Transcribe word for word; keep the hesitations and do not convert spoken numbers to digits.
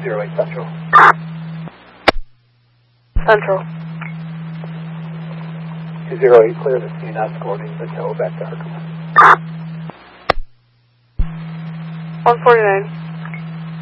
zero eight Central. Central. two zero eight, clear the scene, escorting the tow back to Herkimer. one forty-nine.